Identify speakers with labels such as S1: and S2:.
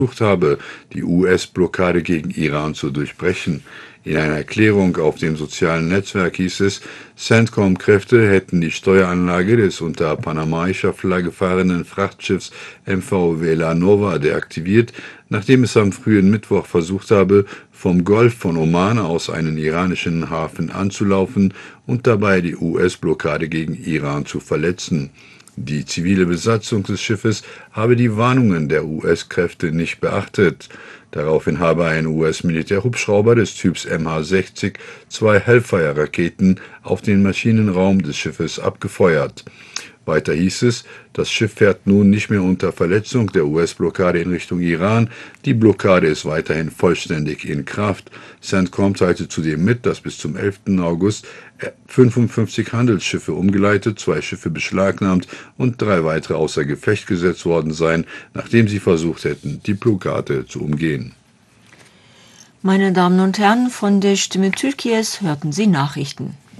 S1: versucht habe, die US-Blockade gegen Iran zu durchbrechen. In einer Erklärung auf dem sozialen Netzwerk hieß es, CENTCOM-Kräfte hätten die Steueranlage des unter panamaischer Flagge fahrenden Frachtschiffs MV Vela Nova deaktiviert, nachdem es am frühen Mittwoch versucht habe, vom Golf von Oman aus einen iranischen Hafen anzulaufen und dabei die US-Blockade gegen Iran zu verletzen. Die zivile Besatzung des Schiffes habe die Warnungen der US-Kräfte nicht beachtet. Daraufhin habe ein US-Militärhubschrauber des Typs MH-60 zwei Hellfire-Raketen auf den Maschinenraum des Schiffes abgefeuert. Weiter hieß es, das Schiff fährt nun nicht mehr unter Verletzung der US-Blockade in Richtung Iran. Die Blockade ist weiterhin vollständig in Kraft. CENTCOM teilte zudem mit, dass bis zum 11. August 55 Handelsschiffe umgeleitet, 2 Schiffe beschlagnahmt und 3 weitere außer Gefecht gesetzt worden seien, nachdem sie versucht hätten, die Blockade zu umgehen.
S2: Meine Damen und Herren, von der Stimme Türkies hörten Sie Nachrichten.